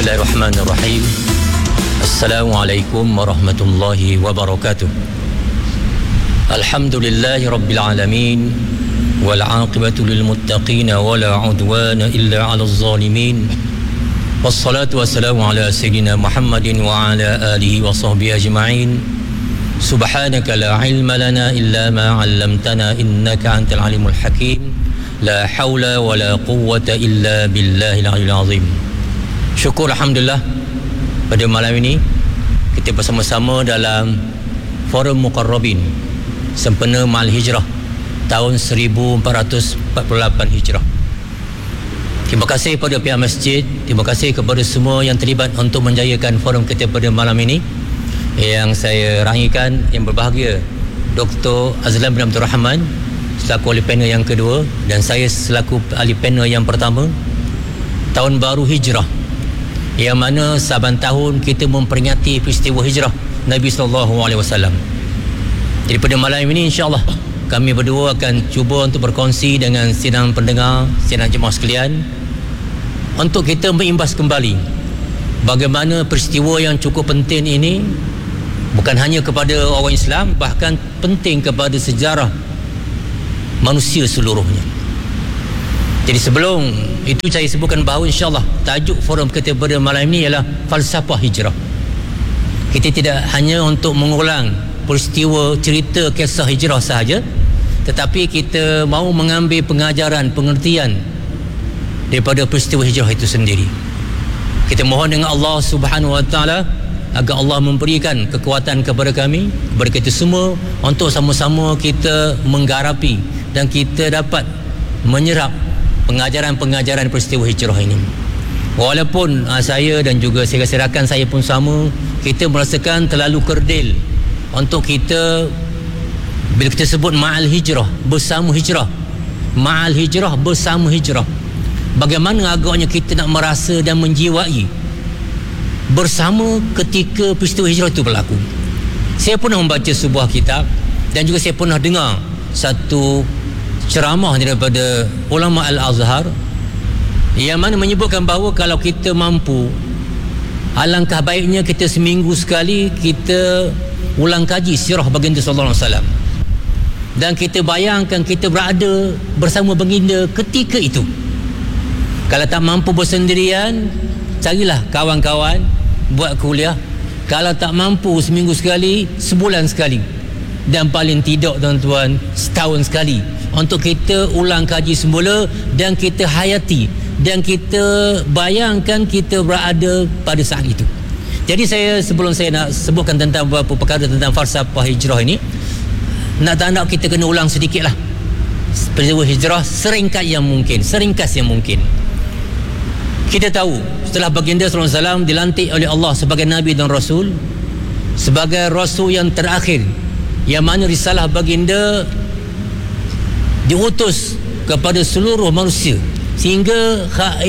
Bismillahirrahmanirrahim. Assalamualaikum warahmatullahi wabarakatuh. Alhamdulillahi rabbil alamin, wal aqibatu lil muttaqin wala udwana illa 'alal zalimin. Wassalatu wassalamu ala sayyidina Muhammadin wa ala alihi wa sahbihi ajma'in. Subhanaka la ilma lana illa ma 'allamtana innaka antal alimul hakim. La haula wala quwwata illa billahil aliyyil azim. Syukur Alhamdulillah, pada malam ini kita bersama-sama dalam Forum Muqarrabin sempena Ma'al Hijrah tahun 1448 Hijrah. Terima kasih kepada pihak masjid, terima kasih kepada semua yang terlibat untuk menjayakan forum kita pada malam ini. Yang saya raikan yang berbahagia Dr. Azlan bin Abdul Rahman selaku ahli panel yang kedua, dan saya selaku ahli panel yang pertama. Tahun baru Hijrah, yang mana saban tahun kita memperingati peristiwa hijrah Nabi SAW. Jadi pada malam ini insya-Allah kami berdua akan cuba untuk berkongsi dengan sidang pendengar, sidang jemaah sekalian, untuk kita mengimbas kembali bagaimana peristiwa yang cukup penting ini bukan hanya kepada orang Islam, bahkan penting kepada sejarah manusia seluruhnya. Jadi sebelum itu saya sebutkan bahawa insya-Allah tajuk forum kita pada malam ini ialah falsafah hijrah. Kita tidak hanya untuk mengulang peristiwa cerita kisah hijrah sahaja, tetapi kita mahu mengambil pengajaran, pengertian daripada peristiwa hijrah itu sendiri. Kita mohon dengan Allah Subhanahu Wa Taala agar Allah memberikan kekuatan kepada kami, kepada kita semua, untuk sama-sama kita menggarapi dan kita dapat menyerap pengajaran-pengajaran peristiwa hijrah ini. Walaupun saya dan juga saya rasa rakan saya pun sama, kita merasakan terlalu kerdil untuk kita, bila kita sebut Ma'al Hijrah, bersama hijrah, Ma'al Hijrah, bersama hijrah, bagaimana agaknya kita nak merasa dan menjiwai bersama ketika peristiwa hijrah itu berlaku. Saya pernah membaca sebuah kitab dan juga saya pernah dengar satu ceramah daripada ulama Al-Azhar yang mana menyebutkan bahawa kalau kita mampu, alangkah baiknya kita seminggu sekali kita ulang kaji sirah baginda sallallahu alaihi wasallam, dan kita bayangkan kita berada bersama baginda ketika itu. Kalau tak mampu bersendirian, carilah kawan-kawan buat kuliah. Kalau tak mampu seminggu sekali, sebulan sekali, dan paling tidak tuan-tuan setahun sekali, untuk kita ulang kaji semula dan kita hayati dan kita bayangkan kita berada pada saat itu. Jadi sebelum saya nak sebutkan tentang beberapa perkara tentang falsafah hijrah ini, nak tak nak kita kena ulang sedikitlah peristiwa hijrah seringkas yang mungkin. Kita tahu setelah baginda sallallahu alaihi wasallam dilantik oleh Allah sebagai nabi dan rasul, sebagai rasul yang terakhir, yang mana risalah baginda diutus kepada seluruh manusia hingga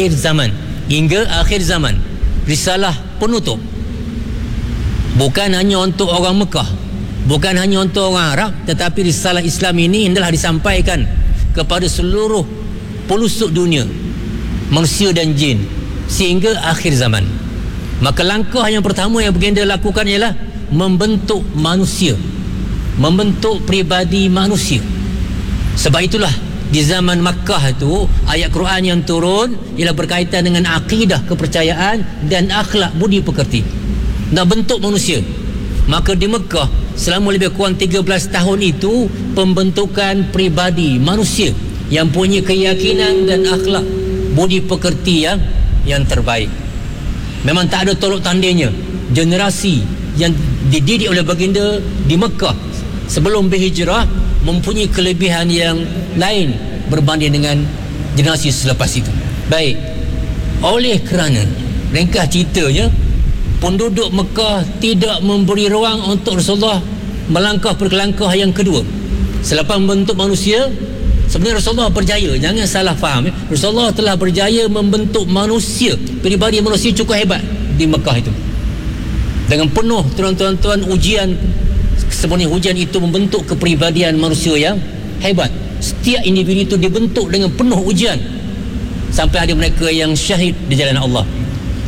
akhir zaman, risalah penutup, bukan hanya untuk orang Mekah, bukan hanya untuk orang Arab, tetapi risalah Islam ini adalah disampaikan kepada seluruh pelosok dunia, manusia dan jin, sehingga akhir zaman. Maka langkah yang pertama yang baginda lakukan ialah membentuk manusia, membentuk pribadi manusia. Sebab itulah di zaman Makkah itu ayat Quran yang turun ialah berkaitan dengan akidah, kepercayaan dan akhlak budi pekerti, nak bentuk manusia. Maka di Makkah selama lebih kurang 13 tahun itu pembentukan pribadi manusia yang punya keyakinan dan akhlak budi pekerti yang terbaik. Memang tak ada tolok tandingnya generasi yang dididik oleh baginda di Makkah sebelum berhijrah mempunyai kelebihan yang lain berbanding dengan generasi selepas itu. Baik, oleh kerana ringkas ceritanya, penduduk Mekah tidak memberi ruang untuk Rasulullah melangkah langkah yang kedua. Selepas membentuk manusia, sebenarnya Rasulullah berjaya, jangan salah faham, Rasulullah telah berjaya membentuk manusia, pribadi manusia cukup hebat di Mekah itu, dengan penuh tuan-tuan ujian. Sebenarnya hujan itu membentuk kepribadian manusia yang hebat. Setiap individu itu dibentuk dengan penuh ujian, sampai ada mereka yang syahid di jalan Allah.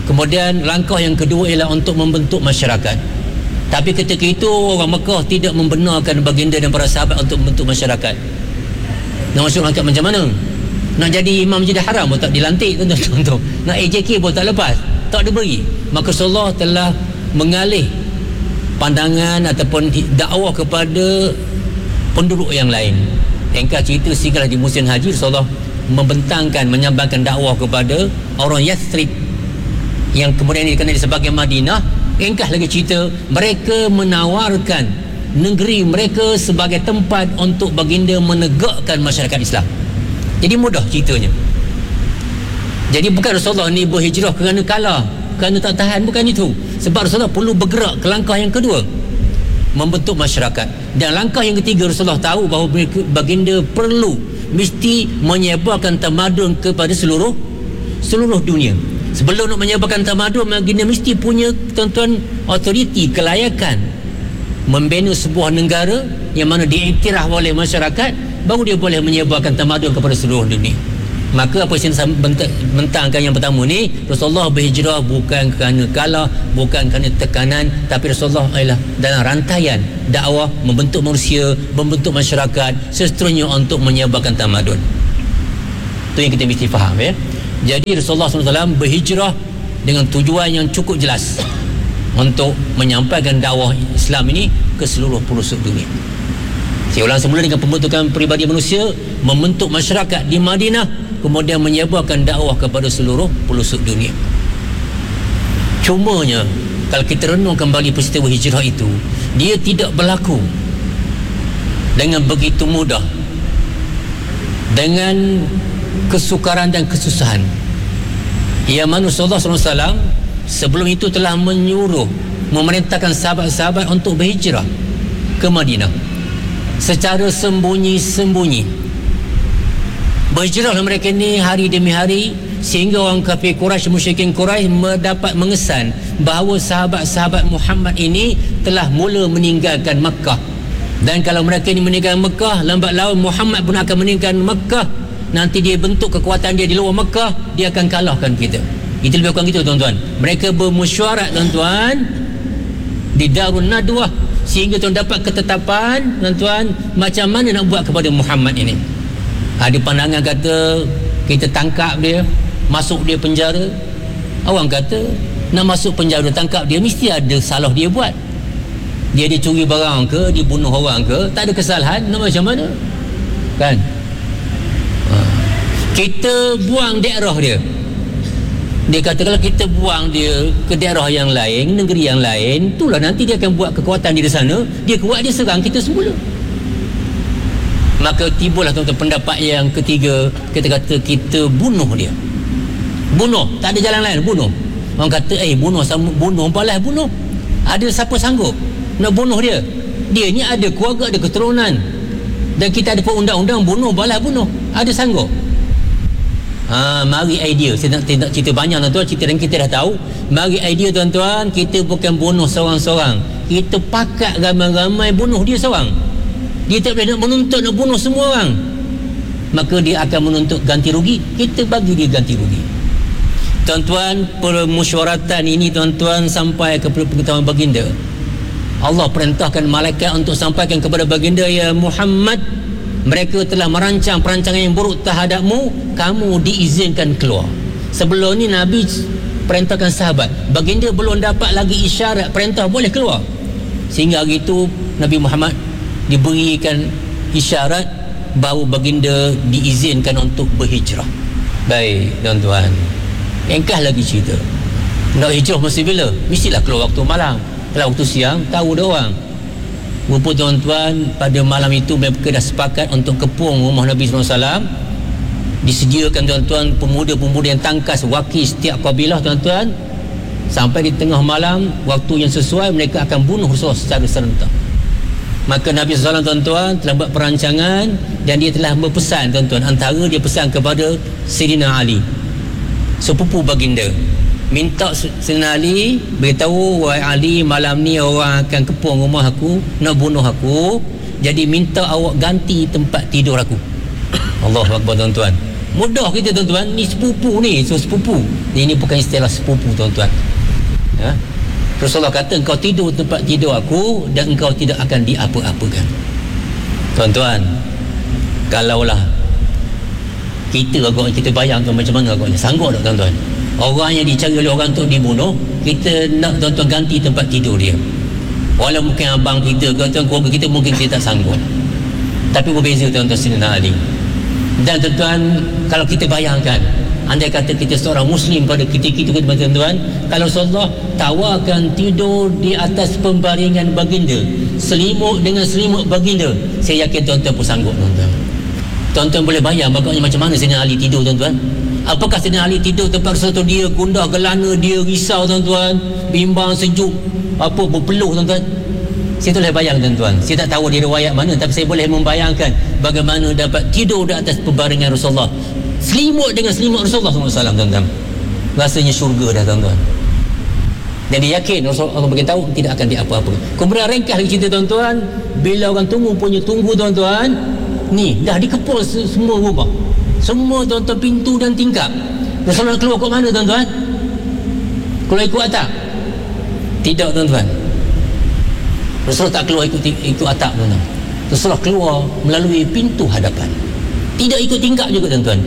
Kemudian langkah yang kedua ialah untuk membentuk masyarakat. Tapi ketika itu orang Mekah tidak membenarkan baginda dan para sahabat untuk membentuk masyarakat. Nak masuk angkat macam mana? Nak jadi imam Masjidil Haram pun tak dilantik tuan-tuan. Nak AJK pun tak lepas, tak diberi. Maka Rasulullah telah mengalih pandangan ataupun dakwah kepada penduduk yang lain. Engkau cerita sehinggalah di musim haji Rasulullah membentangkan, menyambangkan dakwah kepada orang Yathrib yang kemudian dikenali sebagai Madinah. Engkau lagi cerita mereka menawarkan negeri mereka sebagai tempat untuk baginda menegakkan masyarakat Islam. Jadi mudah ceritanya. Jadi bukan Rasulullah ni berhijrah kerana kalah, kerana tak tahan, bukan itu. Sebab Rasulullah perlu bergerak ke langkah yang kedua, membentuk masyarakat. Dan langkah yang ketiga, Rasulullah tahu bahawa baginda perlu mesti menyebarkan tamadun kepada seluruh dunia. Sebelum nak menyebarkan tamadun, baginda mesti punya tuan-tuan autoriti, kelayakan membina sebuah negara yang mana diiktiraf oleh masyarakat, baru dia boleh menyebarkan tamadun kepada seluruh dunia. Maka apa yang saya bentangkan yang pertama ni, Rasulullah berhijrah bukan kerana kalah, bukan kerana tekanan, tapi Rasulullah adalah dalam rantaian dakwah membentuk manusia, membentuk masyarakat, seterusnya untuk menyebarkan tamadun. Itu yang kita mesti faham, ya. Jadi Rasulullah SAW berhijrah dengan tujuan yang cukup jelas untuk menyampaikan dakwah Islam ini ke seluruh pelosok dunia. Saya ulang semula, dengan pembentukan peribadi manusia, membentuk masyarakat di Madinah, kemudian menyebarkan dakwah kepada seluruh pelosok dunia. Cumanya kalau kita renung kembali peristiwa hijrah itu, dia tidak berlaku dengan begitu mudah, dengan kesukaran dan kesusahan. Yang mana Rasulullah SAW sebelum itu telah menyuruh, memerintahkan sahabat-sahabat untuk berhijrah ke Madinah secara sembunyi-sembunyi. Berhijrahlah mereka ni hari demi hari, sehingga orang kafir Quraisy, musyrikin Quraisy mendapat mengesan bahawa sahabat-sahabat Muhammad ini telah mula meninggalkan Mekah. Dan kalau mereka ini meninggalkan Mekah, lambat laun Muhammad pun akan meninggalkan Mekah. Nanti dia bentuk kekuatan dia di luar Mekah, dia akan kalahkan kita. Itu lebih kurang gitu, tuan-tuan. Mereka bermesyuarat, tuan-tuan, di Darun Nadwah, sehingga tuan dapat ketetapan, tuan-tuan, macam mana nak buat kepada Muhammad ini. Ada pandangan kata kita tangkap dia, masuk dia penjara. Orang kata nak masuk penjara, tangkap dia, mesti ada salah dia buat. Dia curi barang ke, dia bunuh orang ke, tak ada kesalahan, nak macam mana? Kan? Kita buang daerah dia. Dia kata kalau kita buang dia ke daerah yang lain, negeri yang lain, itulah nanti dia akan buat kekuatan dia di sana, dia kuat, dia serang kita semula. Maka timbullah tuan-tuan pendapat yang ketiga, kita kata kita bunuh dia. Bunuh, tak ada jalan lain, bunuh. Orang kata bunuh balas bunuh. Ada siapa sanggup nak bunuh dia? Dia ni ada keluarga, ada keturunan, dan kita ada undang-undang bunuh balas bunuh. Ada sanggup? Mari idea. Saya nak cerita banyak, tuan-tuan. Cerita yang kita dah tahu. Mari idea, tuan-tuan. Kita bukan bunuh seorang-seorang, kita pakat ramai-ramai bunuh dia seorang. Dia tak boleh nak menuntut nak bunuh semua orang. Maka dia akan menuntut ganti rugi. Kita bagi dia ganti rugi. Tuan-tuan, permusyawaratan ini, tuan-tuan, sampai ke pengetahuan baginda. Allah perintahkan malaikat untuk sampaikan kepada baginda, ya Muhammad, mereka telah merancang perancangan yang buruk terhadapmu, kamu diizinkan keluar. Sebelum ni Nabi perintahkan sahabat, baginda belum dapat lagi isyarat perintah boleh keluar. Sehingga hari itu Nabi Muhammad diberikan isyarat bahawa baginda diizinkan untuk berhijrah. Baik, tuan-tuan, engkau lagi cerita nak hijrah masa bila? Mestilah keluar waktu malam. Kalau waktu siang, tahu dah orang. Rupa, tuan-tuan, pada malam itu mereka dah sepakat untuk kepung rumah Nabi SAW. Disediakan, tuan-tuan, pemuda-pemuda yang tangkas wakil setiap kabilah, tuan-tuan. Sampai di tengah malam, waktu yang sesuai, mereka akan bunuh Rasulullah secara serentak. Maka Nabi SAW, tuan-tuan, telah buat perancangan, dan dia telah berpesan, tuan-tuan. Antara dia pesan kepada Sayyidina Ali, sepupu baginda, minta Sayyidina Ali beritahu, wahai Ali, malam ni orang akan kepung rumah aku, nak bunuh aku, jadi minta awak ganti tempat tidur aku. Allahu Akbar, tuan-tuan. Mudah kita tuan-tuan, ni sepupu ni, so sepupu. Ini bukan istilah sepupu tuan-tuan. Ya? Rasulullah kata engkau tidur tempat tidur aku dan engkau tidak akan diapa-apakan. Tuan-tuan, kalaulah kita bayangkan macam mana agaknya, sanggup tak tuan-tuan? Orang yang dicari oleh orang tu dibunuh, kita nak tuan-tuan ganti tempat tidur dia. Walau mungkin abang kita, tuan-tuan keluarga kita, mungkin kita tak sanggup. Tapi berbeza tuan-tuan Sayyidina Ali. Dan tuan-tuan, kalau kita bayangkan, andai kata kita seorang Muslim pada ketika itu, tuan-tuan, kalau Rasulullah tawarkan tidur di atas pembaringan baginda, selimut dengan selimut baginda, saya yakin tuan-tuan pun sanggup tuan-tuan. Tuan-tuan boleh bayang bagaimana macam mana Sayyidina Ali tidur tuan-tuan. Apakah Sayyidina Ali tidur tempat satu dia gundah gelana, dia risau tuan-tuan, bimbang sejuk, berpeluh tuan-tuan. Saya tak boleh bayang tuan-tuan. Saya tak tahu dia riwayat mana, tapi saya boleh membayangkan bagaimana dapat tidur di atas pembaringan Rasulullah, selimut dengan selimut Rasulullah SAW tuan-tuan. Rasanya syurga dah tuan-tuan. Dan dia yakin Rasulullah beritahu tidak akan diapa-apa. Kemudian ringkas lagi cerita tuan-tuan, bila orang tunggu tuan-tuan, ni dah dikepul semua rumah, semua tuan-tuan pintu dan tingkap. Rasulullah keluar kat mana tuan-tuan? Keluar ikut atap? Tidak tuan-tuan. Rasulullah tak keluar ikut atap tuan-tuan. Rasulullah keluar melalui pintu hadapan. Tidak ikut tingkap juga tuan-tuan.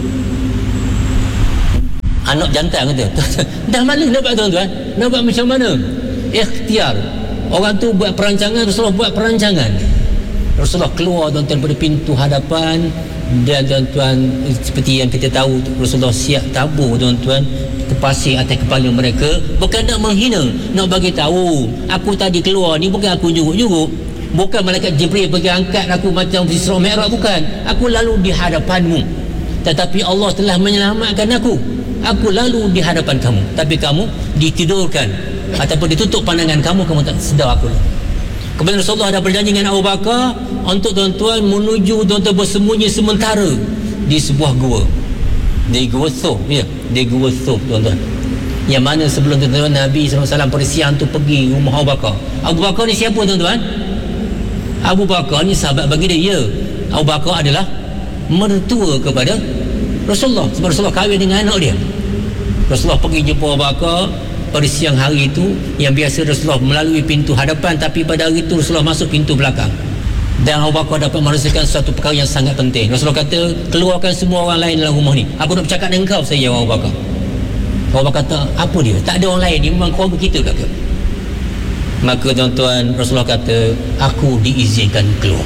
Anak jantan kata, dah malu nampak tuan-tuan? Nampak macam mana? Ikhtiar. Orang tu buat perancangan, Rasulullah buat perancangan. Rasulullah keluar tuan-tuan pada pintu hadapan. Dan tuan-tuan, seperti yang kita tahu, Rasulullah siap tabur tuan-tuan terpasir atas kepala mereka. Bukan nak menghina, nak bagi tahu aku tadi keluar ni bukan aku juruk-juruk, bukan malaikat Jibril pergi angkat aku macam Isra Mi'raj, bukan. Aku lalu di hadapanmu, tetapi Allah telah menyelamatkan aku lalu di hadapan kamu, tapi kamu ditidurkan ataupun ditutup pandangan kamu tak sedar aku. Kemudian Rasulullah ada berjanji dengan Abu Bakar untuk tuan-tuan menuju tuan-tuan bersembunyi sementara di sebuah gua, di gua Thawb, ya, di gua Thawb tuan-tuan, yang mana sebelum tuan-tuan Nabi SAW pada siang tu pergi rumah Abu Bakar. Abu Bakar ni siapa tuan-tuan? Abu Bakar ni sahabat bagi dia, ya. Abu Bakar adalah mertua kepada Rasulullah, sebab Rasulullah kahwin dengan anak dia. Rasulullah pergi jumpa Abu Bakar pada siang hari itu, yang biasa Rasulullah melalui pintu hadapan, tapi pada hari itu Rasulullah masuk pintu belakang. Dan Abu Bakar dapat merasakan suatu perkara yang sangat penting. Rasulullah kata, keluarkan semua orang lain dalam rumah ni, aku nak bercakap dengan kau saja. Abu Bakar kata, apa dia? Tak ada orang lain, dia memang keluarga kita ke? Maka tuan-tuan, Rasulullah kata, aku diizinkan keluar.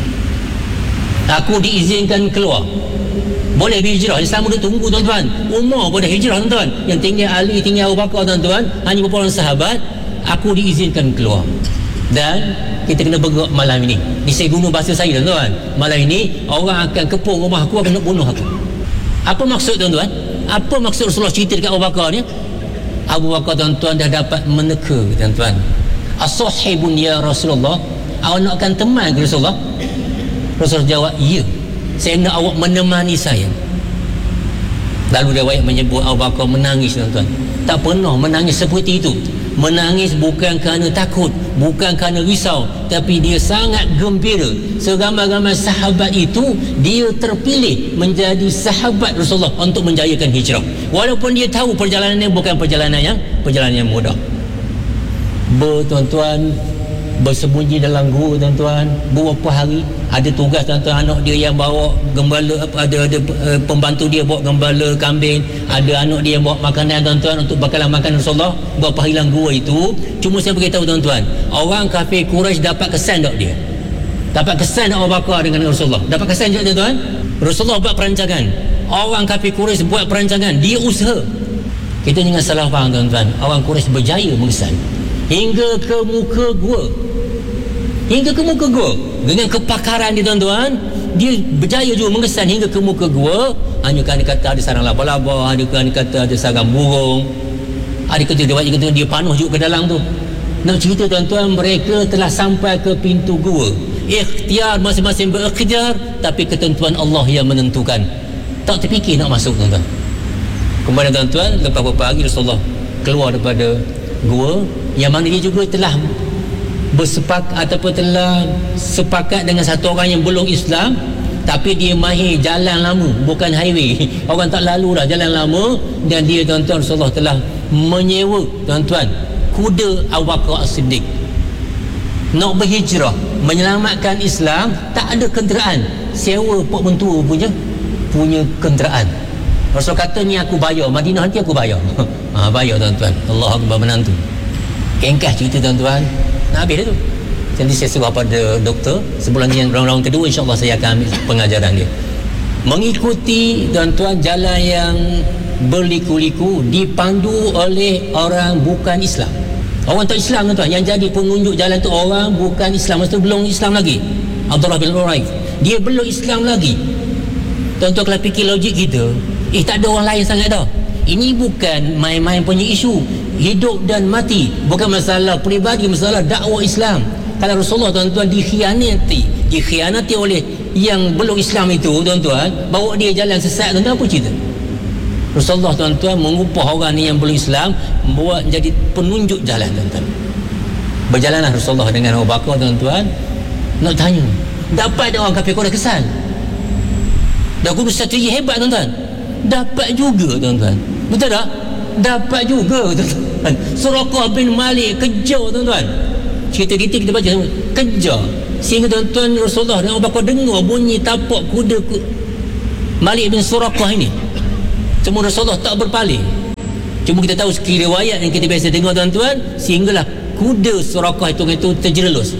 Aku diizinkan keluar. Boleh berhijrah. Islam dia tunggu tuan-tuan. Umar pun dah hijrah tuan-tuan. Yang tinggal Ali, tinggal Abu Bakar tuan-tuan, hanya beberapa orang sahabat. Aku diizinkan keluar. Dan kita kena bergerak malam ini. Ni saya guna bahasa saya tuan-tuan. Malam ini orang akan kepung rumah aku, akan nak bunuh aku. Apa maksud tuan-tuan? Apa maksud Rasulullah cerita dekat Abu Bakar ni? Abu Bakar tuan-tuan dah dapat meneka tuan-tuan. As-sahibun ya Rasulullah, awak nakkan teman ke Rasulullah? Rasulullah jawab, ya, saya nak awak menemani saya. Lalu riwayat menyebut Abu Bakar menangis tuan-tuan. Tak pernah menangis seperti itu. Menangis bukan kerana takut, bukan kerana risau, tapi dia sangat gembira. Seramai-ramai sahabat itu, dia terpilih menjadi sahabat Rasulullah untuk menjayakan hijrah. Walaupun dia tahu perjalanannya bukan perjalanan yang mudah. Tuan-tuan, bersembunyi dalam gua tuan-tuan beberapa hari. Ada tugas tuan-tuan, anak dia yang bawa gembala, ada pembantu dia bawa gembala kambing, ada anak dia yang bawa makanan tuan-tuan untuk bakalan makan Rasulullah. Beberapa hari dalam gua itu, cuma saya beritahu tuan-tuan, orang kafir Quraisy dapat kesan tak dia? Dapat kesan Abu Bakar dengan Rasulullah? Dapat kesan tak tuan-tuan? Rasulullah buat perancangan, orang kafir Quraisy buat perancangan, dia usaha. Kita jangan salah faham tuan-tuan. Orang Quraisy berjaya mengesan hingga ke muka gua, dengan kepakaran dia tuan-tuan. Dia berjaya juga mengesan hingga ke muka gua. Hanya kerana kata ada sarang laba-laba, ada kerana kata ada sarang burung, ada kata dia panuh juga ke dalam tu. Nak cerita tuan-tuan, mereka telah sampai ke pintu gua. Ikhtiar, masing-masing berikhtiar, tapi ketentuan Allah yang menentukan. Tak terfikir nak masuk tuan-tuan. Kemudian tuan-tuan, lepas beberapa hari Rasulullah keluar daripada gua, yang mana dia juga telah bersepakat ataupun telah sepakat dengan satu orang yang belum Islam tapi dia mahir jalan lama, bukan highway. Orang tak lalu dah jalan lama. Dan dia tuan-tuan, Rasulullah telah menyewa tuan-tuan kuda Abu Bakar As-Siddiq nak berhijrah menyelamatkan Islam. Tak ada kenderaan, sewa pok mentua punya kenderaan. Rasul kata, ni aku bayar, Madinah nanti aku bayar. Bayar tuan-tuan. Allah Akbar, menantu. Ringkas cerita tuan-tuan, nak habis dah tu. Nanti saya suruh pada doktor sebulan yang round kedua, insyaAllah saya akan ambil pengajaran dia. Mengikuti tuan-tuan jalan yang berliku-liku, dipandu oleh orang bukan Islam. Orang tak Islam tuan-tuan, yang jadi penunjuk jalan tu orang bukan Islam. Masa tu belum Islam lagi. Abdullah bin Uraif, dia belum Islam lagi. Tuan-tuan kalau fikir logik kita, tak ada orang lain sangat dah. Ini bukan main-main punya isu. Hidup dan mati, bukan masalah peribadi, masalah dakwah Islam. Kalau Rasulullah tuan-tuan dikhianati oleh yang belum Islam itu tuan-tuan, bawa dia jalan sesat tuan-tuan, apa cerita? Rasulullah tuan-tuan mengupah orang ni yang belum Islam, buat jadi penunjuk jalan tuan-tuan. Berjalanlah Rasulullah dengan Abu Bakar tuan-tuan. Nak tanya, dapat ada orang kafir Quraisy kesal? Dah guru strategi hebat tuan-tuan, dapat juga tuan-tuan, betul tak? Dapat juga tuan-tuan. Suraqah bin Malik kejar tuan-tuan. Cerita detail kita baca, kejar sehingga tuan-tuan Rasulullah dan Abu Bakar dengar bunyi tapak kuda Malik bin Suraqah ini. Cuma Rasulullah tak berpaling. Cuma kita tahu sekali riwayat yang kita biasa dengar tuan-tuan, sehinggalah kuda Suraqah itu terjerumus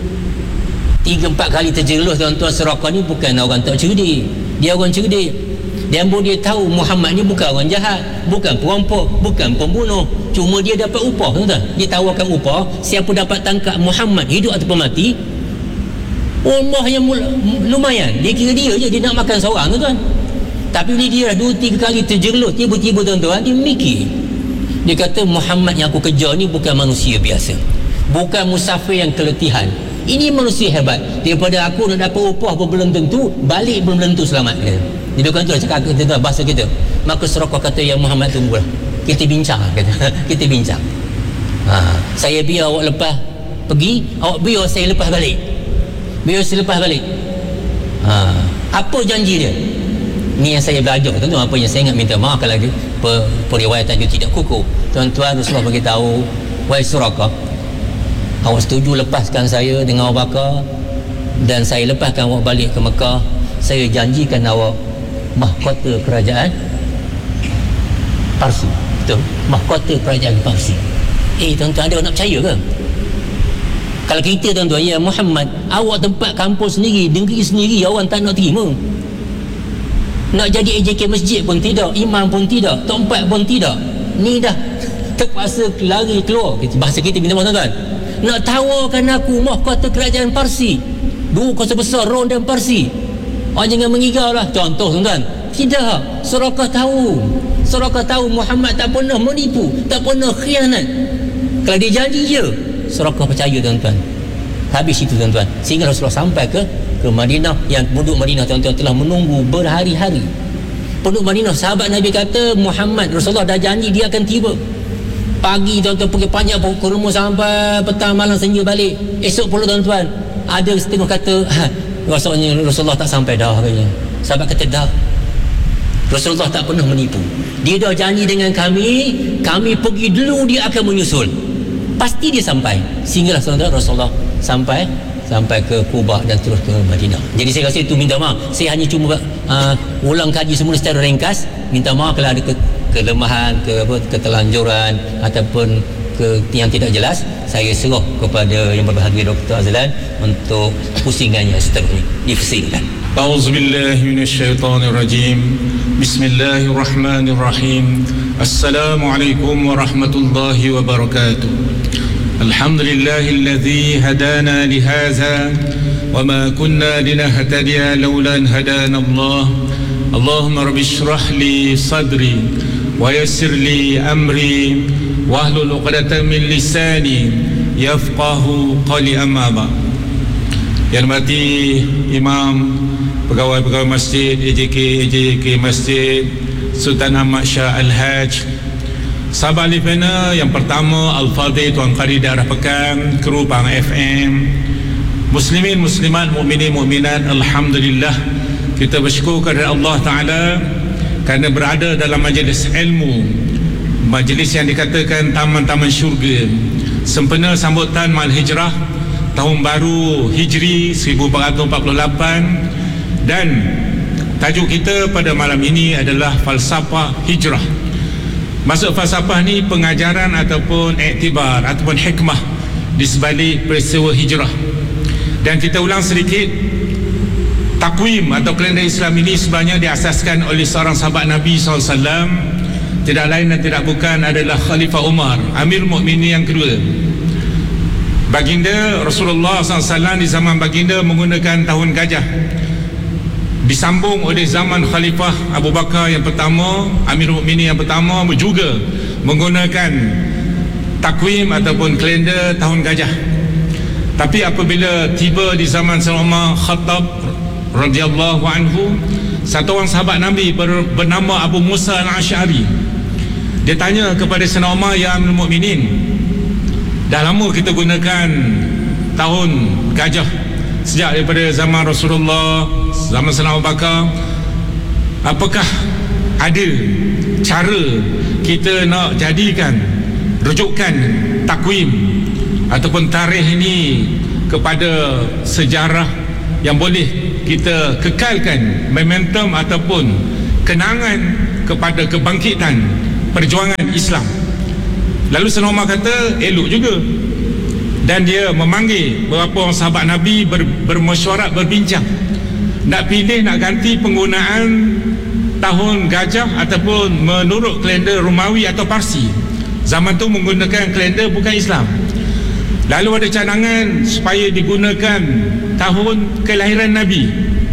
3-4 kali terjerumus tuan-tuan. Suraqah ni bukan orang tak cerdik, dia orang cerdik. Dia tahu Muhammad ni bukan orang jahat, bukan perampok, bukan pembunuh. Cuma dia dapat upah tuan-tuan. Dia tawarkan upah, siapa dapat tangkap Muhammad hidup ataupun mati, umrah yang lumayan. Dia kira dia je, dia nak makan seorang tuan-tuan. Tapi bila dia dah 2-3 kali terjerumus, tiba-tiba tuan-tuan dia mikir. Dia kata, Muhammad yang aku kejar ni bukan manusia biasa, bukan musafir yang keletihan. Ini manusia hebat. Daripada aku nak dapat upah pun belum tentu, balik belum tentu selamat. Dia bukan tu cakap kita bahasa kita. Maka Suraqah kata, ya Muhammad, tunggulah, kita bincang kata. Kita bincang. Saya biar awak lepas pergi, awak biar saya lepas balik. Biar saya lepas balik. Apa janji dia? Ni yang saya belajar tuan-tuan, apa yang saya ingat. Minta maaf kalau periwayatan itu tidak kukuh. Tuan-tuan, Rasulullah beritahu, wahai Suraqah, awak setuju lepaskan saya dengan Abu Bakar, dan saya lepaskan awak balik ke Mekah. Saya janjikan awak mahkota kerajaan Parsi. Betul, mahkota kerajaan Parsi. Tuan-tuan, ada orang nak percaya ke? Kalau kita tuan-tuan, ya Muhammad, awak tempat kampus sendiri, negeri sendiri, orang tak nak terima. Nak jadi AJK masjid pun tidak, imam pun tidak, tempat pun tidak. Ni dah terpaksa lari keluar. Bahasa kita minta maaf tuan-tuan. Nak tawarkan aku mahkota kerajaan Parsi, dua kuasa besar Rom dan Parsi. Orang jangan mengigau lah. Contoh tuan-tuan, tidak. Suraqah tahu Muhammad tak pernah menipu, tak pernah khianat. Kalau dia janji je, Suraqah percaya tuan-tuan. Habis itu tuan-tuan, sehingga Rasulullah sampai ke Madinah. Yang penduduk Madinah tuan-tuan telah menunggu berhari-hari. Penduduk Madinah, sahabat Nabi kata, Muhammad, Rasulullah dah janji dia akan tiba. Pagi tuan-tuan pergi panjang kurma sampai petang, malam, senja balik. Esok pula tuan-tuan, ada setengah kata, rasanya Rasulullah tak sampai dah katanya. Sahabat kata, dah, Rasulullah tak pernah menipu. Dia dah janji dengan kami pergi dulu, dia akan menyusul. Pasti dia sampai. Sehinggalah Rasulullah sampai ke Kubah dan terus ke Madinah. Jadi saya rasa itu, minta maaf, saya hanya cuma ulang kaji semula secara ringkas. Minta maaf kalau ada kelemahan, ketelanjuran ataupun yang tidak jelas. Saya serah kepada yang berbahagia Dr. Azlan untuk pusingannya seterusnya difasirkan. A'udzubillahi minasyaitonirrajim. Bismillahirrahmanirrahim. Assalamualaikum warahmatullahi wabarakatuh. Alhamdulillahilladzi hadana lihaza wa ma kunna linahtadiya laula an hadana Allah. Allahumma rabbi shrah li sadri wa yassir li amri wahlul 'uqdatam min lisani yafqahu qawli, amma ba'd. Yang hormati Imam, pegawai-pegawai masjid, AJK Masjid Sultan Ahmad Shah Al-Haj, sahabat Alifena yang pertama, Al-Fadhil Tuan Qari Darah Pekan, kru Pang FM, Muslimin, muslimat, mukminin, mukminat, alhamdulillah, kita bersyukur kepada Allah Ta'ala kerana berada dalam majlis ilmu, majlis yang dikatakan taman-taman syurga, sempena sambutan Mal Hijrah tahun baru Hijri 1448, dan tajuk kita pada malam ini adalah falsafah hijrah. Maksud falsafah ni pengajaran ataupun iktibar ataupun hikmah di sebalik peristiwa hijrah. Dan kita ulang sedikit, takwim atau kalender Islam ini sebenarnya diasaskan oleh seorang sahabat Nabi SAW, tidak lain dan tidak bukan adalah Khalifah Umar, Amir Mukminin yang kedua. Baginda Rasulullah SAW di zaman baginda menggunakan tahun gajah, disambung oleh zaman Khalifah Abu Bakar yang pertama, Amir Mukminin yang pertama juga menggunakan takwim ataupun kalender tahun gajah. Tapi apabila tiba di zaman Sayyidina Umar Khattab radhiyallahu anhu, satu orang sahabat Nabi bernama Abu Musa Al-Asy'ari, dia tanya kepada Sayyidina Umar, ya Amirul Mukminin, dah lama kita gunakan tahun gajah sejak daripada zaman Rasulullah, zaman Sayyidina Abu Bakar, apakah ada cara kita nak jadikan rujukan takwim ataupun tarikh ini kepada sejarah yang boleh kita kekalkan momentum ataupun kenangan kepada kebangkitan perjuangan Islam? Lalu Sayyidina Umar kata elok juga, dan dia memanggil beberapa orang sahabat Nabi bermesyuarat, berbincang nak pilih, nak ganti penggunaan tahun gajah ataupun menurut kalender Romawi atau Parsi. Zaman tu menggunakan kalender bukan Islam. Lalu ada cadangan supaya digunakan tahun kelahiran Nabi.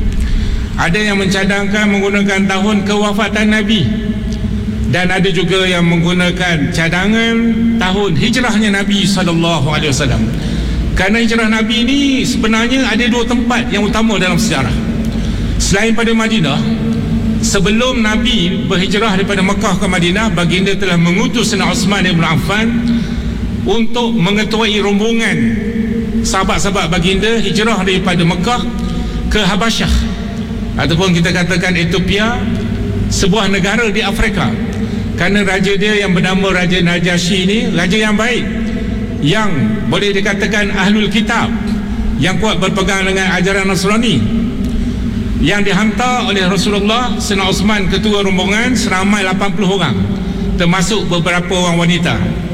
Ada yang mencadangkan menggunakan tahun kewafatan Nabi, dan ada juga yang menggunakan cadangan tahun hijrahnya Nabi SAW. Kerana hijrah Nabi ini sebenarnya ada dua tempat yang utama dalam sejarah. Selain pada Madinah, sebelum Nabi berhijrah daripada Mekah ke Madinah, baginda telah mengutus Sayyidina Uthman bin Affan untuk mengetuai rombongan sahabat-sahabat baginda hijrah daripada Mekah ke Habasyah, ataupun kita katakan Ethiopia, sebuah negara di Afrika. Kerana raja dia yang bernama Raja Najasyi ini raja yang baik, yang boleh dikatakan ahlul kitab, yang kuat berpegang dengan ajaran Nasrani, yang dihantar oleh Rasulullah. Sayyidina Uthman ketua rombongan, seramai 80 orang, termasuk beberapa orang wanita.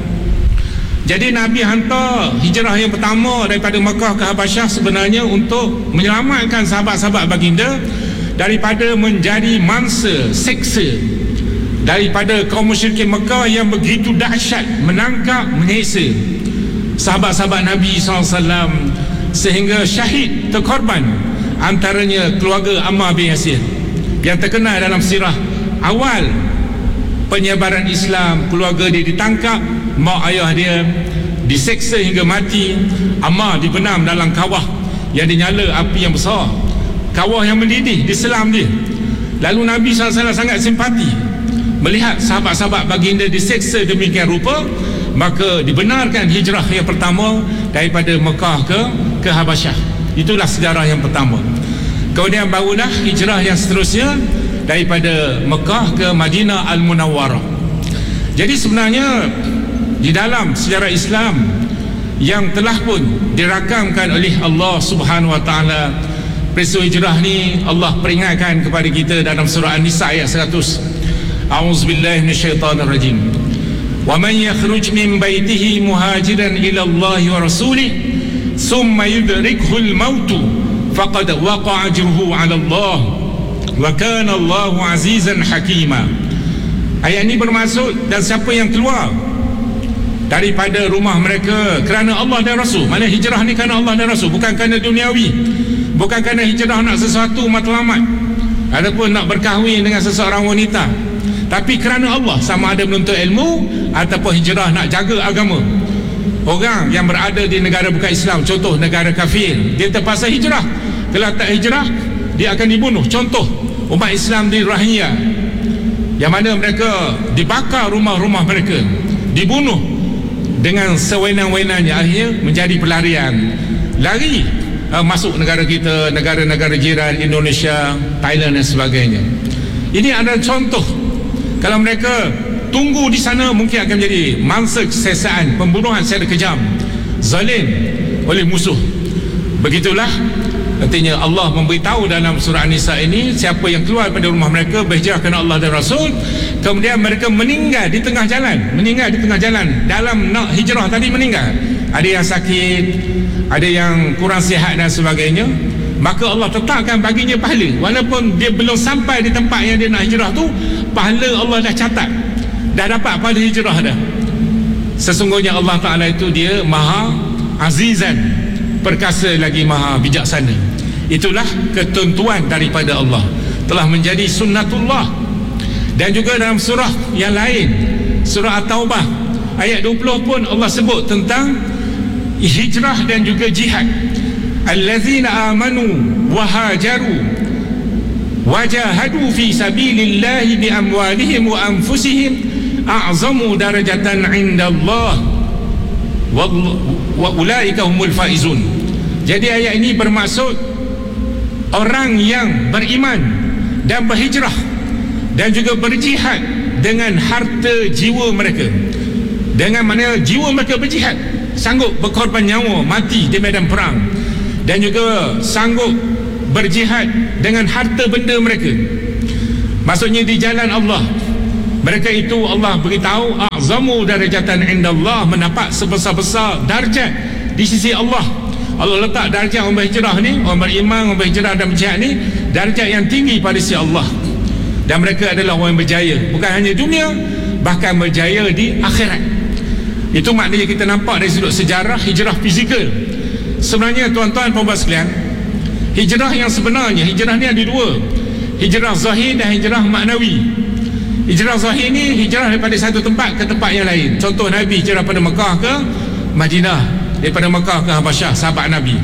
Jadi Nabi hantar hijrah yang pertama daripada Mekah ke Habasyah sebenarnya untuk menyelamatkan sahabat-sahabat baginda daripada menjadi mangsa, seksa daripada kaum musyrikin Mekah yang begitu dahsyat menangkap, menyeksa sahabat-sahabat Nabi SAW sehingga syahid, terkorban, antaranya keluarga Ammar bin Yasir yang terkenal dalam sirah awal penyebaran Islam. Keluarga dia ditangkap, mak ayah dia diseksa hingga mati, Ammar dibenam dalam kawah yang dinyala api yang besar, kawah yang mendidih, diselam dia. Lalu Nabi SAW sangat simpati melihat sahabat-sahabat baginda diseksa demikian rupa, maka dibenarkan hijrah yang pertama daripada Mekah ke Habasyah. Itulah sejarah yang pertama. Kemudian barulah hijrah yang seterusnya daripada Mekah ke Madinah Al-Munawwarah. Jadi sebenarnya di dalam sejarah Islam yang telah pun dirakamkan oleh Allah Subhanahu Wa Taala, peristiwa hijrah ni Allah peringatkan kepada kita dalam surah An-Nisa ayat 100. A'udzubillahi minasyaitonirrajim. Wa man yakhruj min baitihi muhajiran ila Allah wa rasulih thumma yudrikhu al-maut faqad waqa'a ajruhu 'ala Allah wa kana Allahu 'azizan hakima. Ayat ini bermaksud, dan siapa yang keluar daripada rumah mereka kerana Allah dan Rasul, mana hijrah ni kerana Allah dan Rasul, bukan kerana duniawi, bukan kerana hijrah nak sesuatu matlamat ataupun nak berkahwin dengan seseorang wanita, tapi kerana Allah, sama ada menuntut ilmu ataupun hijrah nak jaga agama. Orang yang berada di negara bukan Islam, contoh negara kafir, dia terpaksa hijrah. Kalau tak hijrah, dia akan dibunuh. Contoh umat Islam di Rahiyah, yang mana mereka dibakar rumah-rumah mereka, dibunuh dengan sewenang-wenangnya, akhirnya menjadi pelarian, lari masuk negara kita, negara-negara jiran Indonesia, Thailand dan sebagainya. Ini adalah contoh. Kalau mereka tunggu di sana, mungkin akan menjadi mangsa kesesaan, pembunuhan secara kejam, zalim oleh musuh. Begitulah artinya Allah memberitahu dalam surah An-Nisa ini, siapa yang keluar pada rumah mereka berhijrah kerana Allah dan Rasul, kemudian mereka meninggal di tengah jalan, dalam nak hijrah tadi meninggal, ada yang sakit, ada yang kurang sihat dan sebagainya, maka Allah tetapkan baginya pahala. Walaupun dia belum sampai di tempat yang dia nak hijrah tu, pahala Allah dah catat, dah dapat pahala hijrah dah. Sesungguhnya Allah Ta'ala itu dia maha azizan, perkasa lagi maha bijaksana. Itulah ketentuan daripada Allah, telah menjadi sunnatullah. Dan juga dalam surah yang lain, surah At-Taubah ayat 20 pun Allah sebut tentang hijrah dan juga jihad. Allazina amanu wa hajaru wajahadu fi sabilillahi bi amwalihim wa anfusihim a'zamu darajatan 'inda Allah wa ulaika humul faizun. Jadi ayat ini bermaksud orang yang beriman dan berhijrah dan juga berjihad dengan harta jiwa mereka. Dengan mana jiwa mereka berjihad, sanggup berkorban nyawa, mati di medan perang, dan juga sanggup berjihad dengan harta benda mereka, maksudnya di jalan Allah. Mereka itu Allah beritahu a'zamu darajatan indallah, mendapat sebesar-besar darjat di sisi Allah. Allah letak darjat orang berhijrah ni, orang beriman, orang berhijrah dan berjihad ni, darjat yang tinggi pada sisi Allah. Dan mereka adalah orang yang berjaya, bukan hanya dunia, bahkan berjaya di akhirat. Itu maknanya kita nampak dari sudut sejarah hijrah fizikal. Sebenarnya tuan-tuan dan puan sekalian, hijrah yang sebenarnya, hijrah ni ada dua, hijrah zahir dan hijrah maknawi. Hijrah zahir ni hijrah daripada satu tempat ke tempat yang lain. Contoh Nabi hijrah pada Mekah ke Madinah, daripada Mekah ke Habasyah, sahabat Nabi.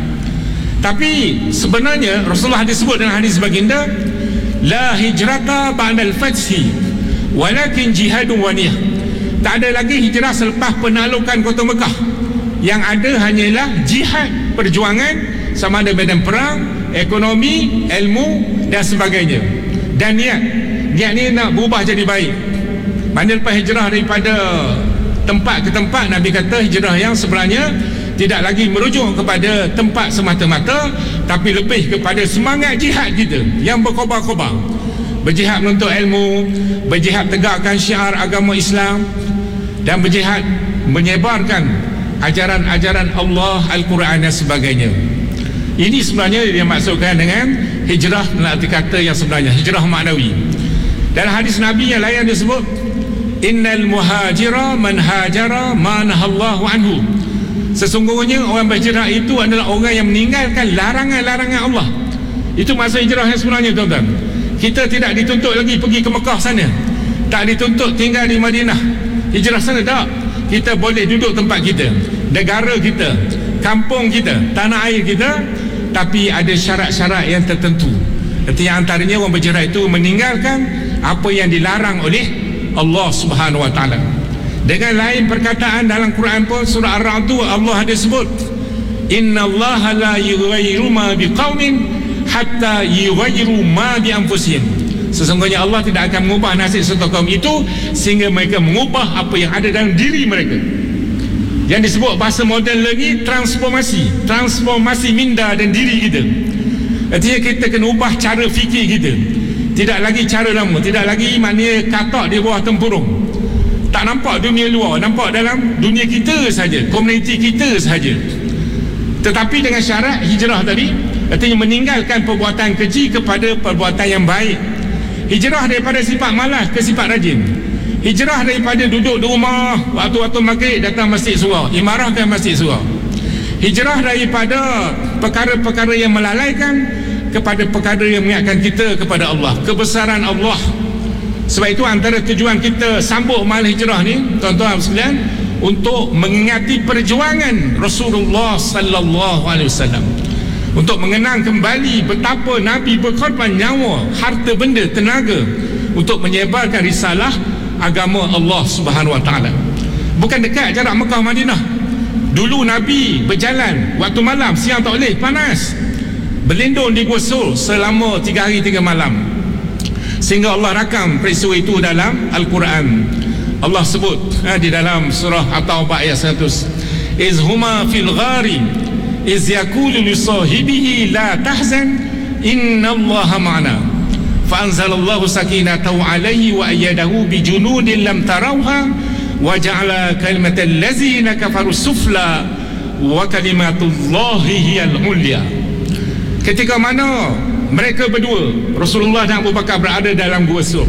Tapi sebenarnya Rasulullah disebut dalam hadis baginda, la hijrata ba'dal fathi walakin jihadun wa niyah. Tak ada lagi hijrah selepas penaklukan kota Mekah. Yang ada hanyalah jihad, perjuangan, sama ada medan perang, ekonomi, ilmu dan sebagainya. Dan niat ni nak berubah jadi baik. Mana lepas hijrah daripada tempat ke tempat, Nabi kata hijrah yang sebenarnya tidak lagi merujuk kepada tempat semata-mata, tapi lebih kepada semangat jihad kita yang berkobar-kobar. Berjihad menuntut ilmu, berjihad tegakkan syiar agama Islam, dan berjihad menyebarkan ajaran-ajaran Allah, Al-Quran dan sebagainya. Ini sebenarnya yang maksudkan dengan hijrah dalam arti kata yang sebenarnya, hijrah maknawi. Dalam hadis Nabi yang lain disebut, innal muhajira man hajara ma nahallahu anhu. Sesungguhnya orang berhijrah itu adalah orang yang meninggalkan larangan-larangan Allah. Itu maksud hijrah yang sebenarnya, tuan-tuan. Kita tidak dituntut lagi pergi ke Mekah sana, tak dituntut tinggal di Madinah, hijrah sana, tak. Kita boleh duduk tempat kita, negara kita, kampung kita, tanah air kita, tapi ada syarat-syarat yang tertentu. Artinya antaranya orang berhijrah itu meninggalkan apa yang dilarang oleh Allah Subhanahu wa taala. Dengan lain perkataan dalam Quran pun, surah Ar-Ra'd tu Allah ada sebut, innallaha la yughayyiru ma biqaumin hatta yughayyiru ma bi anfusihim. Sesungguhnya Allah tidak akan mengubah nasib suatu kaum itu sehingga mereka mengubah apa yang ada dalam diri mereka. Yang disebut bahasa moden lagi transformasi minda dan diri kita. Artinya kita kena ubah cara fikir kita. Tidak lagi cara lama, tidak lagi maknanya katak di bawah tempurung, tak nampak dunia luar, nampak dalam dunia kita saja, komuniti kita saja. Tetapi dengan syarat hijrah tadi, artinya meninggalkan perbuatan keji kepada perbuatan yang baik. Hijrah daripada sifat malas ke sifat rajin. Hijrah daripada duduk di rumah waktu-waktu maghrib datang masjid surau, imarahkan masjid surau. Hijrah daripada perkara-perkara yang melalaikan kepada perkara yang mengingatkan kita kepada Allah, kebesaran Allah. Sebab itu antara tujuan kita sambut mahal hijrah ni, tuan-tuan sekalian, untuk mengingati perjuangan Rasulullah sallallahu alaihi wasallam, untuk mengenang kembali betapa Nabi berkorban nyawa, harta benda, tenaga untuk menyebarkan risalah agama Allah Subhanahu wa taala. Bukan dekat jarak Mekah Madinah, Dulu Nabi berjalan waktu malam, siang tak boleh, panas, berlindung di Gua Sur selama 3 hari 3 malam. Sehingga Allah rakam peristiwa itu dalam Al-Quran. Allah sebut di dalam surah At-Taubah ayat 100, iz huma fil ghari iz yaqulu li sahibihi la tahzan innallaha ma'ana fa anzalallahu sakinatahu alayhi wa ayyadahu bi junudin lam tarawha wa ja'ala kalimatal ladzina kafaru sufla wa kalimatullahi hiyal ulya. Ketika mana mereka berdua, Rasulullah dan Abu Bakar, berada dalam Gua Sur,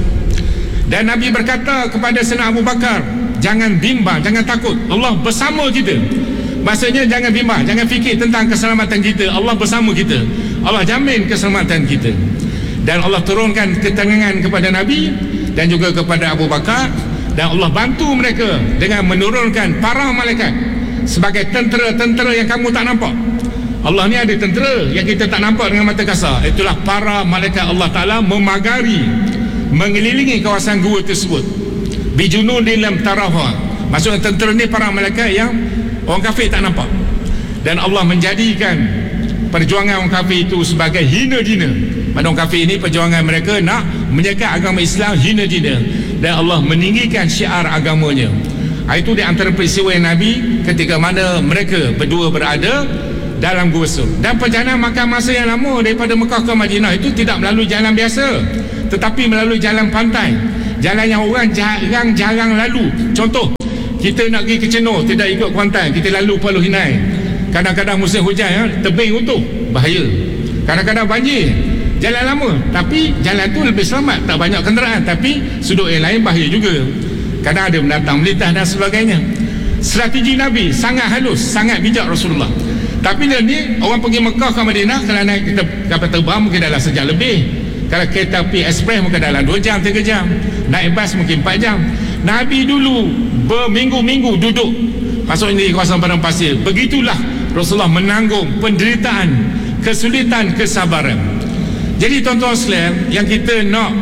dan Nabi berkata kepada Sayyidina Abu Bakar, jangan bimbang, jangan takut, Allah bersama kita. Maksudnya jangan bimbang, jangan fikir tentang keselamatan kita, Allah bersama kita, Allah jamin keselamatan kita. Dan Allah turunkan ketenangan kepada Nabi dan juga kepada Abu Bakar, dan Allah bantu mereka dengan menurunkan para malaikat sebagai tentera-tentera yang kamu tak nampak. Allah ni ada tentera yang kita tak nampak dengan mata kasar. Itulah para malaikat Allah Ta'ala memagari, mengelilingi kawasan gua tersebut. Bijunudin lam tarawha. Maksudnya tentera ni para malaikat yang orang kafir tak nampak. Dan Allah menjadikan perjuangan orang kafir itu sebagai hina-dina. Pada orang kafir ini perjuangan mereka nak menyekat agama Islam hina-dina, dan Allah meninggikan syiar agamanya. Itu di antara peristiwa yang Nabi ketika mana mereka berdua berada dalam Gua Sur. Dan perjalanan makan masa yang lama daripada Mekah ke Madinah itu tidak melalui jalan biasa, tetapi melalui jalan pantai, jalan yang orang jarang lalu. Contoh, kita nak pergi ke Cenor, tidak ikut Kuantan, kita lalu Pulau Hinai. Kadang-kadang musim hujan, tebing utuh, bahaya. Kadang-kadang banjir, jalan lama, tapi jalan tu lebih selamat, tak banyak kenderaan, tapi sudut yang lain bahaya juga. Kadang ada mendatang melintas dan sebagainya. Strategi Nabi sangat halus, sangat bijak Rasulullah. Tapi ni orang pergi Mekah ke Madinah, kalau naik kapal terbang mungkin dalam sejam lebih, kalau kereta api ekspres mungkin dalam 2 jam 3 jam, naik bas mungkin 4 jam. Nabi dulu berminggu-minggu duduk, maksudnya di kawasan padang pasir. Begitulah Rasulullah menanggung penderitaan, kesulitan, kesabaran. Jadi tuan-tuan sekalian, yang kita nak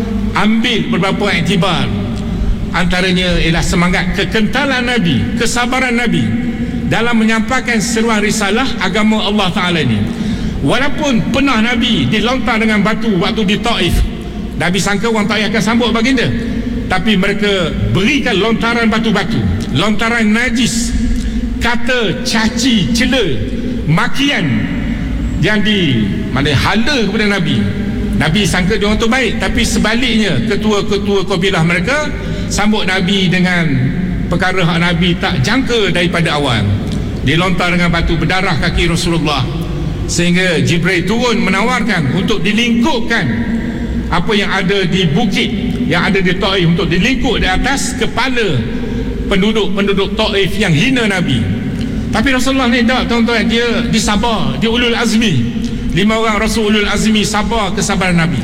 ambil beberapa iktibar, antaranya ialah semangat kekentalan Nabi, kesabaran Nabi dalam menyampaikan seruan risalah agama Allah Ta'ala ini. Walaupun pernah Nabi dilontar dengan batu waktu di Taif, Nabi sangka orang Taif akan sambut baginda, tapi mereka berikan lontaran batu-batu, lontaran najis, kata, caci, cela, makian yang hala kepada Nabi. Nabi sangka dia orang tu baik, tapi sebaliknya ketua-ketua kabilah mereka sambut Nabi dengan perkara hak Nabi tak jangka daripada awal. Dilontar dengan batu, berdarah kaki Rasulullah, sehingga Jibril turun menawarkan untuk dilingkupkan apa yang ada di bukit yang ada di Taif, untuk dilingkup di atas kepala penduduk Taif yang hina Nabi. Tapi Rasulullah ni tak, tuan-tuan, dia disabar, dia ulul azmi. 5 orang Rasul ulul azmi sabar kesabaran Nabi.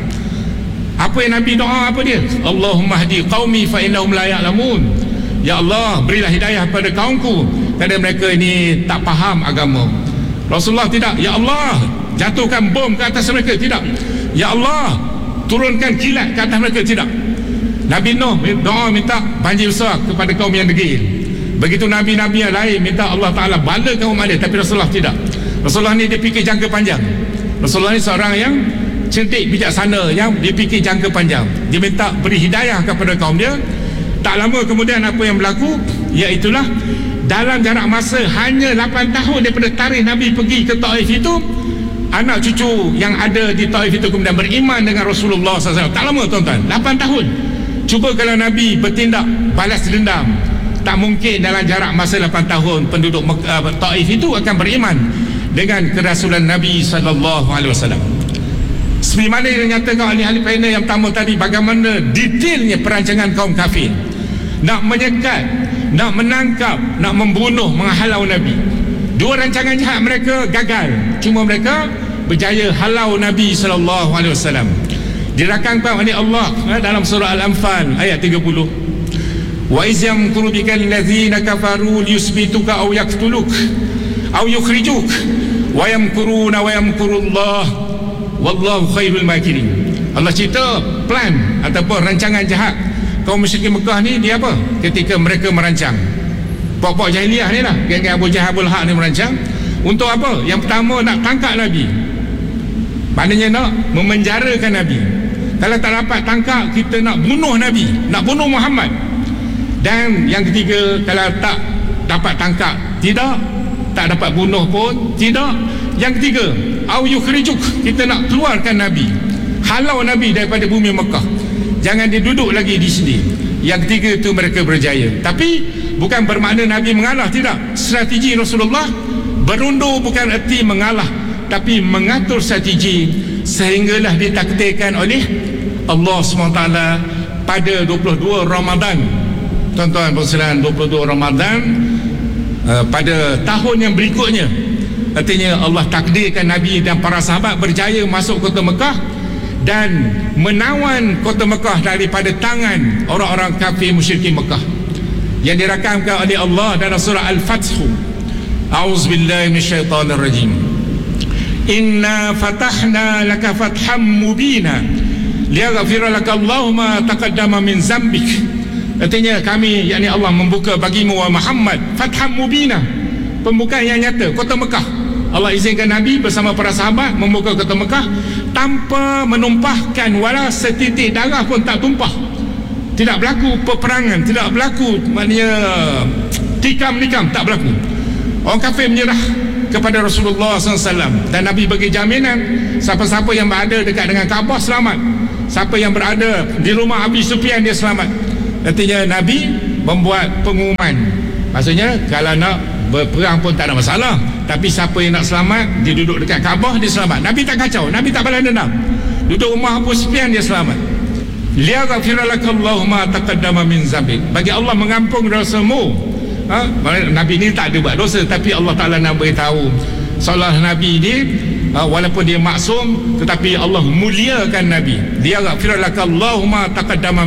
Apa yang Nabi doa, apa dia? Allahumma hdi qaumi fa innahum la ya'lamun. Ya Allah, berilah hidayah pada kaumku, kerana mereka ini tak faham agama. Rasulullah tidak, ya Allah, jatuhkan bom ke atas mereka, tidak. Ya Allah, turunkan kilat ke atas mereka, tidak. Nabi Nuh doa minta banjir besar kepada kaum yang degil. Begitu Nabi-Nabi yang lain minta Allah Ta'ala bala kaum ada, tapi Rasulullah tidak. Rasulullah ni dia fikir jangka panjang. Rasulullah ni seorang yang cerdik, bijaksana, yang dia fikir jangka panjang. Dia minta beri hidayah kepada kaum dia. Tak lama kemudian apa yang berlaku, iaitulah dalam jarak masa hanya 8 tahun daripada tarikh Nabi pergi ke Taif itu, anak cucu yang ada di Taif itu kemudian beriman dengan Rasulullah SAW. Tak lama, tuan-tuan, 8 tahun. Cuba kalau Nabi bertindak balas dendam, tak mungkin dalam jarak masa 8 tahun penduduk Taif itu akan beriman dengan kerasulan Nabi SAW. Seperti mana yang dinyatakan oleh ahli panel yang pertama tadi, bagaimana detailnya perancangan kaum kafir nak menyekat, nak menangkap, nak membunuh, menghalau Nabi. 2 rancangan jahat mereka gagal, cuma mereka berjaya halau Nabi SAW. Dirakamkan oleh Allah dalam surah Al-Anfal ayat 30. Wa iz yamkuru bikal ladzina kafaru liyusbituka aw yaqtuluk aw yukhrijuk wa yamkuruna wa yamkurullah wallahu khairul makirin. Allah cerita plan ataupun rancangan jahat kaum musyrikin Mekah ni, dia apa? Ketika mereka merancang Pokok jahiliah ni lah, geng-geng Abu Jahal Abu Lahab ni merancang. Untuk apa? Yang pertama, nak tangkap Nabi, maknanya nak memenjarakan Nabi. Kalau tak dapat tangkap, kita nak bunuh Nabi, nak bunuh Muhammad. Dan yang ketiga, kalau tak dapat tangkap, tak dapat bunuh pun tidak. Yang ketiga, au yukhrijuk, kita nak keluarkan Nabi, halau Nabi daripada bumi Mekah, jangan dia duduk lagi di sini. Yang ketiga itu mereka berjaya. Tapi bukan bermakna Nabi mengalah, tidak. Strategi Rasulullah berundur bukan erti mengalah, tapi mengatur strategi sehinggalah ditakdirkan oleh Allah SWT pada 22 Ramadan. Tuan-tuan persilahan, 22 Ramadan pada tahun yang berikutnya, artinya Allah takdirkan Nabi dan para sahabat berjaya masuk kota Mekah dan menawan kota Mekah daripada tangan orang-orang kafir musyrikin Mekah, yang dirakamkan oleh Allah dalam surah Al-Fath. A'udzubillahi minasyaitonirrajim. Inna fatahna laka fatham mubina liyaghfira laka Allahu ma taqaddama min zambik. Artinya kami, yakni Allah, membuka bagimu wa Muhammad fatham mubina, pembukaan yang nyata kota Mekah. Allah izinkan Nabi bersama para sahabat membuka kota Mekah tanpa menumpahkan wala setitik darah pun, tak tumpah. Tidak berlaku peperangan, tidak berlaku maknanya tikam-nikam, tak berlaku. Orang kafir menyerah kepada Rasulullah SAW, dan Nabi bagi jaminan siapa-siapa yang berada dekat dengan Kaabah selamat, siapa yang berada di rumah Abi Sufyan dia selamat. Artinya Nabi membuat pengumuman, maksudnya kalau nak berperang pun tak ada masalah, tapi siapa yang nak selamat, dia duduk dekat Kaabah, dia selamat. Nabi tak kacau, Nabi tak balas dendam, duduk rumah Abu Sufyan, dia selamat. Liyaghfira lakallahu ma taqaddama min zambik, bagi Allah mengampun dosamu. Nabi ni tak ada buat dosa, tapi Allah Ta'ala nak beritahu seolah Nabi ni walaupun dia maksum, tetapi Allah muliakan Nabi. Liyaghfira lakallahu ma taqaddama